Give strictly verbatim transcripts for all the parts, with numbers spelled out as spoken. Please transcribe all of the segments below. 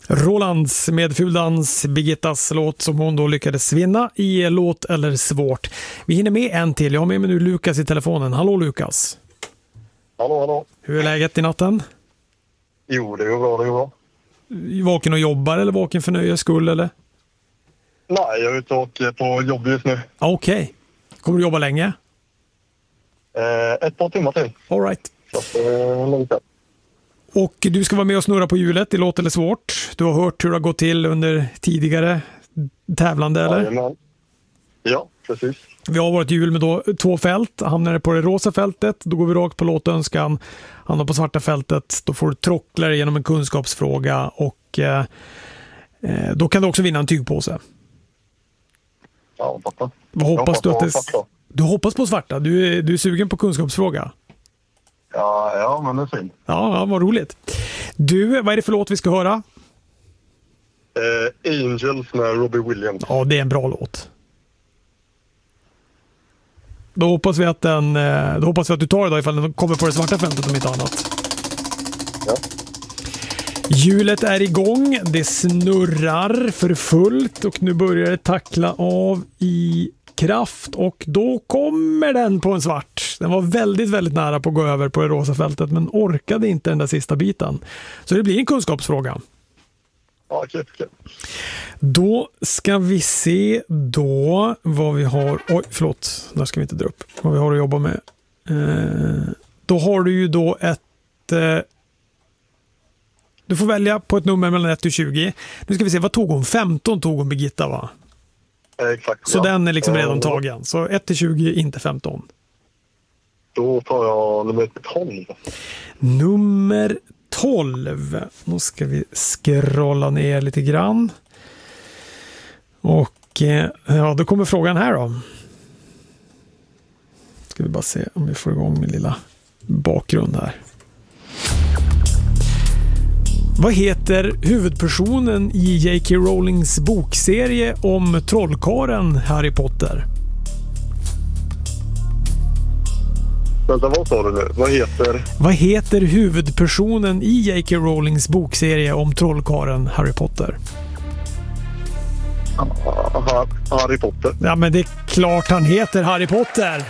Rolands med Fuldans, Birgittas låt som hon då lyckades vinna i Låt eller svårt. Vi hinner med en till. Jag har med mig nu Lukas i telefonen. Hallå Lukas. Hallå, hallå. Hur är läget i natten? Jo, det är bra, det är bra. Vaken och jobbar eller vaken för nöjes skull eller? Nej, jag är ute och åker på jobb just nu. Okej. Okay. Kommer du jobba länge? Eh, ett par timmar till. All right. Så, eh, långt. Och du ska vara med och snurra på hjulet i Låt eller svårt. Du har hört hur det har gått till under tidigare tävlande, eller? Jajamän. Ja, precis. Vi har varit hjul med då två fält. Hamnar det på det rosa fältet, då går vi rakt på låtönskan. Hamnar på svarta fältet, då får du trockla genom en kunskapsfråga. Och eh, då kan du också vinna en tygpåse. Ja, pappa. Vad hoppas hoppas du att det... svarta. Du hoppas på svarta? Du är, du är sugen på kunskapsfråga? Ja, ja, men det är fint. Ja, ja, vad roligt. Du, vad är det för låt vi ska höra? Eh, Angels med Robbie Williams. Ja, det är en bra låt. Då hoppas vi att den, då hoppas vi att du tar det då ifall den kommer på det svarta fältet om inte annat. Ja. Hjulet är igång, det snurrar för fullt och nu börjar det tackla av i kraft och då kommer den på en svart. Den var väldigt, väldigt nära på att gå över på det rosa fältet men orkade inte den där sista biten. Så det blir en kunskapsfråga. Ja, okej, okej. Då ska vi se då vad vi har. Oj, förlåt. Där ska vi inte dra upp. Vad vi har att jobba med. Eh, då har du ju då ett... Eh, du får välja på ett nummer mellan ett till tjugo. Nu ska vi se, vad tog hon? femton tog hon Birgitta, va? Eh, exakt. Så ja. den är liksom redan eh, tagen. Så ett till tjugo, inte femton. Då tar jag nummer tolv. Nummer tolv. Nu ska vi scrolla ner lite grann. Och ja, då kommer frågan här då. Ska vi bara se om vi får igång min lilla bakgrund här. Vad heter huvudpersonen i J K Rowlings bokserie om trollkaren Harry Potter? Vänta, vad sa du nu? Vad heter... Vad heter huvudpersonen i J K Rowlings bokserie om trollkaren Harry Potter? Aha, Harry Potter. Ja, men det är klart han heter Harry Potter.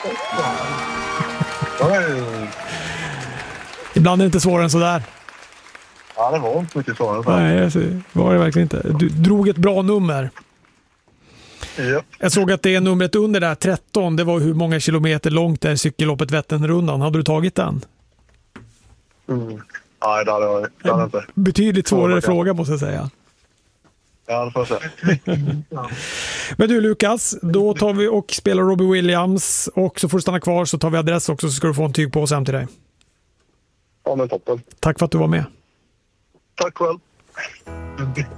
Nej. Ibland är det inte svårare än sådär. Ja, det var inte mycket svårare. Nej, alltså, var det verkligen inte. Du drog ett bra nummer. Ja. Jag såg att det är numret under där, tretton. Det var hur många kilometer långt är cykelloppet Vätternrundan. Hade du tagit den? Mm. Nej, det hade jag det hade inte. Betydligt svårare ja. fråga måste jag säga. Ja, det får jag säga. Ja. Men du Lukas, då tar vi och spelar Robbie Williams och så får du stanna kvar så tar vi adress också så ska du få en tyg på oss hem till dig. Ja, men toppen. Tack för att du var med. Tack själv.